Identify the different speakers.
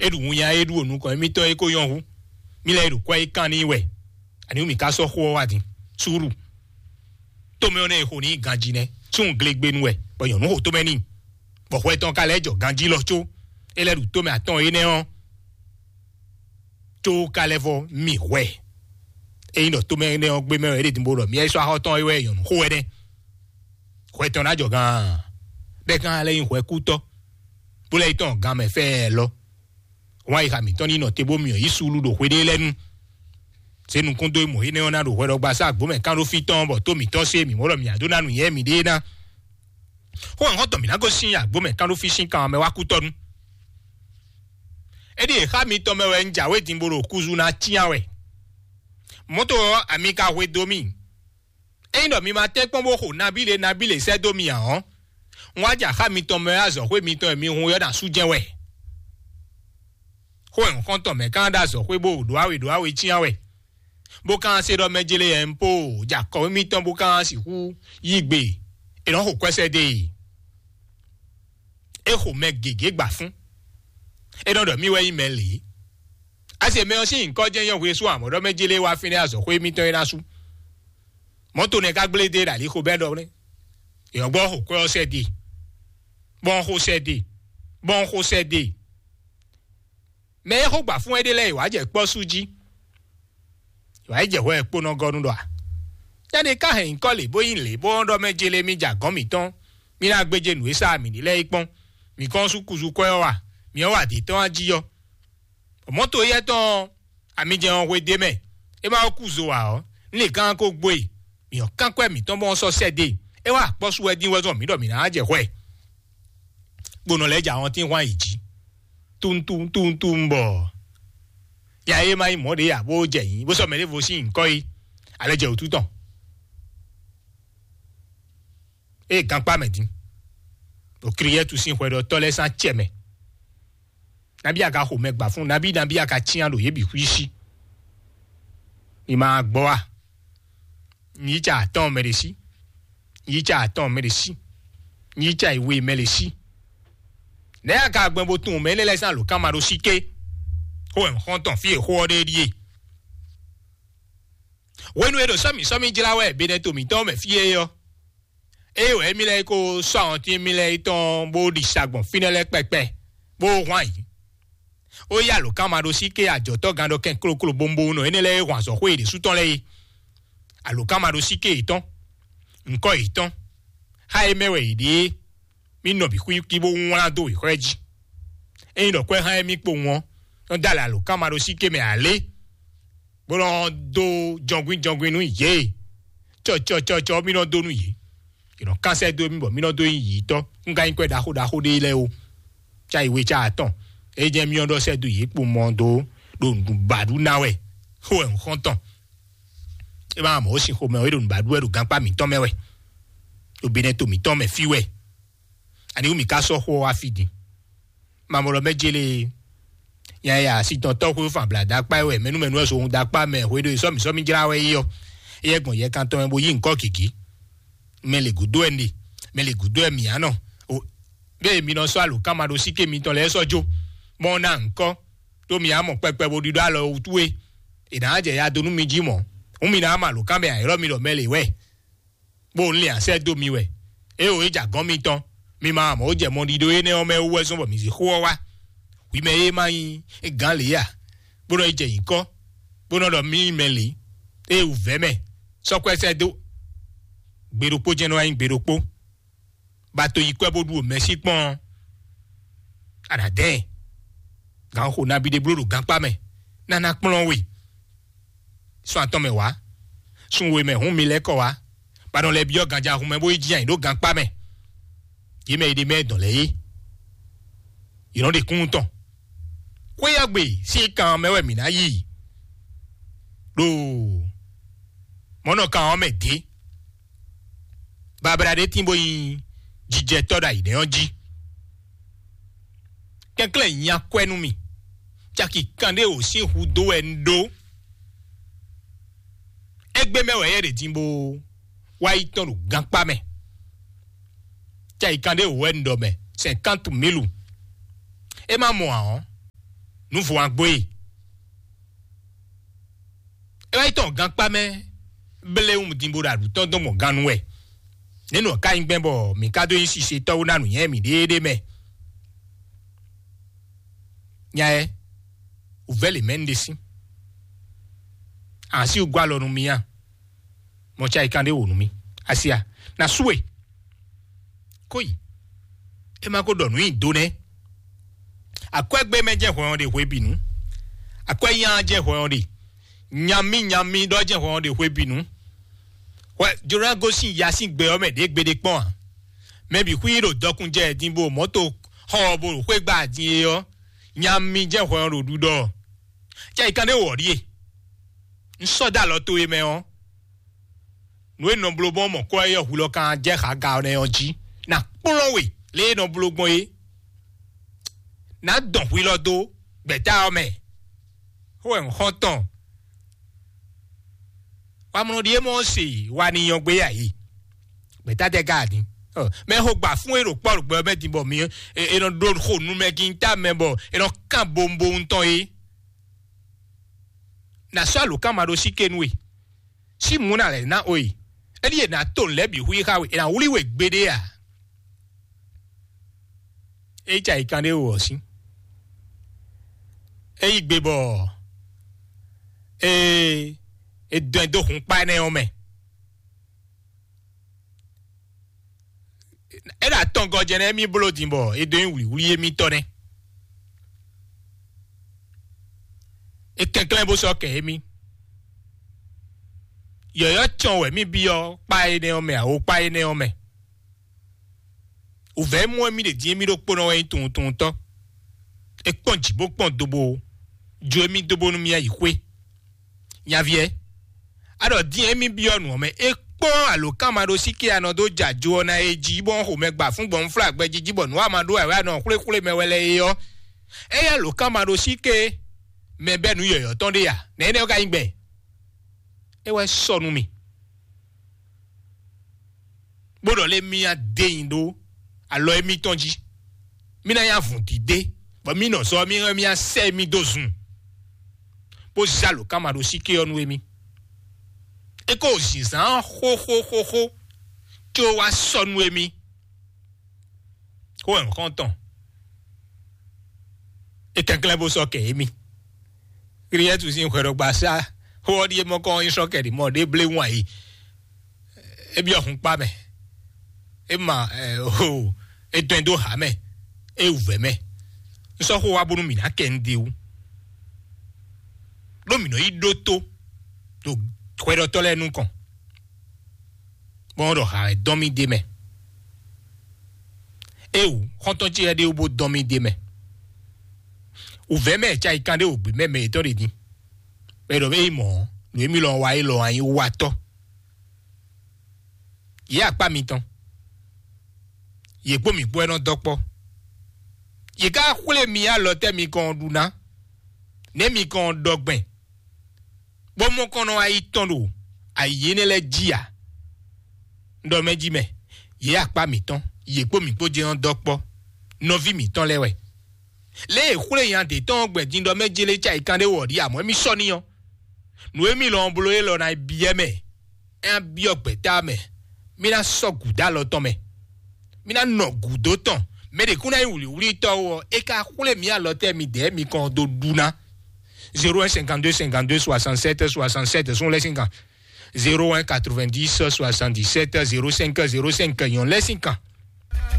Speaker 1: edu ya edu onu ko mi to e ko yon hu mi le edu kwa ikan ni we ani mi ka so ho wa din suru to me one ho ni ganji ne tun glegbe nu we bo yon ho to me ni bo ho ton ka lejo ganji lo cho ele du to me aton e ne on to ka levo mi we e no to me ne on gbe me e din bo lo mi e so ha ton e we yon ho e ne ho ton ajo gan be kan le yin ho e ku to bo le ton gan me fe lo wa ika mi ton ni no te bo mi o isulu do hwede lenu se nu kondo mo ine ona do hwedo gba sa gbo me kan ro fi ton bo to mi ton se mi mo lo mi adona nu ye mi de na ho an to mi na go sin ya gbo me kan ro fi sin kan me wa ku tonu e di ha mi to me we nja we tin boro kuzu na tia we moto amika hwe domi e ndo mi ma te pon bo ho na bile se domi an wa ja ha mi to me azo hwe mi to mi hu yo na su je we ho en kon to me kan da zo hwe bo do awe tia we bo kan se do mejele empo ja ko mi ton bo kan si hu yigbe e no ho kwese de e ho me gege gba fun e don do mi we email ase me o si nko je yan we so amodo mejele wa fin azo hwe mi ton ina su moto ne ka gble de ra li ko be do ni e gbo ho ko se de bon ho se de me ho gba fun e de le wa je po suji wa je ho e po no godun do a jade ka he nko le boyin le bo ndo mejele mi ja gan mi ton mi na gbeje nu isa mi ni le ipon mi kan su kuzu ko wa mi o wa de ton ajiyo moto ye ton ami je on we de me e ma kuzo wa o le kan ko gbo e mi o kan ko mi ton bo so se de e wa po su edin we zo mi do mi na je ho e gbono le ja won tin wa iji tun bo ya e mai mo de ya bo je yin bo so me le vo si nko yi aleje otutan e kan pa medin o kriye tu sin hwedo tole san cheme nabi aka ho me gba fun nabi aka tian lo ye bi kuisi ni ma gbo wa ni cha ton meresi ni cha iwe melesi ne aka gbon bo tun me le san lo kan ma ro sike ho en honton fi e ho de rie wenu edo somi jilawe be ne to mi ton me fi e yo e o emi le ko so an ti mi le ton bo di sagbon finele pepe bo wan yi o ya lo kan ma ro sike ajo to gan do ken krokro bombo no ene le wan so ho ede su ton le alo kan ma ro sike iton nko iton ha e mewe ide mi no bi ku ki bo won do ihoji e no kwe ha emi po won on dala lo kan ma ro sike me ale bo do jongbin nu ye cho mi no do nu ye you cancer do mi bo mi no do yi to nka yin kwe da ho de ile o cha iwe cha aton e je mi ondo se do yi po mo do badu na we ho en konton e ba mo si ho me o do badu e do gan pa mi ton mewe o bine to mi ton me fi we ani mi ka so ho afidi ma mo lo mejele ya si ton to ko fa bla da pa we menu e so da pa me ho do so mi jira we yo e gbon ye kan ton bo yi nko kiki mele gudo emi ano o be mi no so alu kamado sike mi ton le sojo mo na nko to mi amo pepe bo dido alo utuwe ina aje ya donu mi jimo o mi na ma lu kan be airo mi lo mele we bo nle ase do mi we e o eja gan mi ton mi ma mo je mo dido e ne o me wo so bo mi si ho wa wi me e mai e gan le ya bo no eje nko bo no do mi mele e u ve me so kwese do gberopo jeno gberopo bato yi kwebo du mesi pon ana den gan ho na bi de bloro gan pa me nana pon we so aton me wa sun we me hun mi le ko wa padon le bi o ganja hun me bo jiyan do gan pa me yi me de me don le yi you know de kun ton kwe agbe si kan me we mi na yi do mono kan o me de babra de timbo yin jije toda ide onji kenkle nya kwenu mi jaki kande o si hu do endo egbe mewe ye de timbo wa itonu ganpa me jaki kande o endo me 50,000 e ma mo an nous faut un boy et va ton gang pas mais blé ou m'dimbola du ton mon gang ouais neno ka ingben bo mi ka do yin si se to na nu yen mi dédé mais nya ouvert les mains dessus ansi ugwa lo nu mi ya mo cha ikande wo nu mi asia na suwe koi e ma ko do nu idone akwegbe meje ho de hwe binu akwayan je ho de nyami do je ho de hwe binu wa jura go si ya si gbe o me de gbede pon me bi kwiro dokun je dinbo moto ho bo hwe gba din yo nyami je ho ro dudo ja ikande wo ri nsoda lo to e me on no no blogbon mo ko ye hulo kan je kha ga ne oji na polonwe le no blogbon e na don wi lo do gbeta o me ho en hoton wa mo die mo si wa ni yan gbe ya yi gbeta de gadi me ho gba fun ero po gbe me dinbo mi e no do ho nu me kin ta me bo e no kan bombo nton e na so lo kan ma do sikenwe si muna le na oyi edi na to lebi hui ha we na wuli we gbede a e ja ikande wo si e igbe bo e do hun pa ne o me e da ton go je na mi blooding bo e do wuli mi to ne e kenklen bo so ke mi yo chon we mi bi o pa ene o me a o pa ene o me o ve mo mi de die mi ro pono en tun to e pon jibo pon dobo jo mi dobo nu mi ayi kwe ya vie ado die mi bi onu o me e pon alokan ma do sike anodo jajo na eji bon ho me gba fun gbon flag gbe jiji bon wa ma do wa na kule me wele yo e ya lokan ma do sike me benu yo ton de ya na ene o ka ingbe e wa sonu mi bodo le mi a de indo alo emi tonji mi na ya fun ti de bo mi no so mi a se mi dozun bo jalo kamaro sike onu emi e ko jisan ho to wa sonu emi ko en konton e kankle bo so ke emi kriye tu sin kwero gba sa ho di mo ko in socket mo de ble won yi e bi ohun pa me e ma e do ha me e uve me so ho wa bonu mi na kende u lo mi no idoto to kwero to le nu kan bon ro ha domi de me e u konton ti e de u bo domi de me uve me cha ikande o gbe me to re din pero ve mo lo mi lo wa ilo ayin wa to ya pa mi tan ye po mi po eran dopo ye ka kule mi a lo te mi kan duna ne mi kan dogben bo mo kan no ayi ton do ayi ne le jia ndo meji me ye apa mi tan ye po mi po je ran dopo no vi mi tan lewe le kule yan de ton gbe din do meje le cha ikande wo ri amo mi so niyan nu emi lo nbulo e lo na biye me en bi ogbeta me mi na so guda lo ton me mi na no gudo ton me de kuna wuli to wo e ka kule mi a lo te mi de mi kan do duna 0152 52 67 67 sont les 50 01 90 77 05 05 yon les 50